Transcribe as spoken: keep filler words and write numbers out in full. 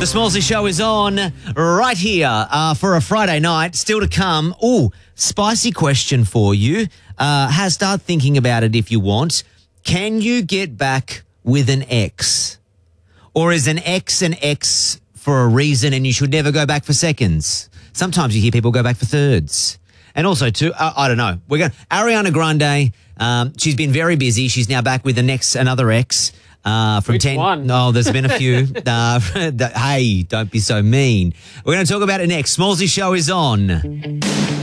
The Smallsy Show is on right here uh, for a Friday night. Still to come. Ooh, spicy question for you. Uh, has start thinking about it if you want. Can you get back with an ex? Or is an ex an ex for a reason and you should never go back for seconds? Sometimes you hear people go back for thirds. And also, too, uh, I don't know. We're going Ariana Grande, um, she's been very busy. She's now back with the next, another ex. Uh, from Which ten. one? No, there's been a few. uh, hey, don't be so mean. We're going to talk about it next. Smallsy Show is on.